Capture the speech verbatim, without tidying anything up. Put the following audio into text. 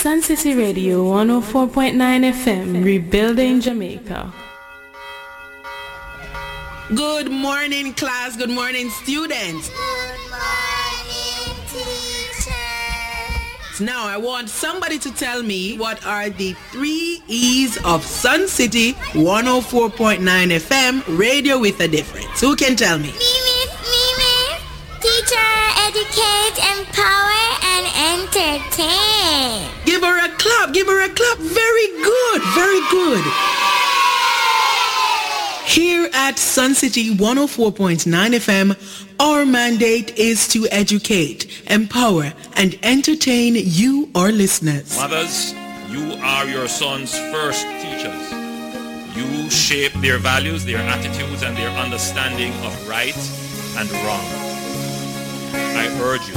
Sun City Radio one oh four point nine F M, rebuilding Jamaica. Good morning, class. Good morning, students. Good morning, teacher. Now, I want somebody to tell me what are the three E's of Sun City one oh four point nine F M, radio with a difference. Who can tell me? Me, miss, me, miss. Teacher, educate, empower, and entertain. Give her a clap. Give her a clap. Very good. Very good. Here at Sun City one oh four point nine F M, our mandate is to educate, empower, and entertain you, our listeners. Mothers, you are your sons' first teachers. You shape their values, their attitudes, and their understanding of right and wrong. I urge you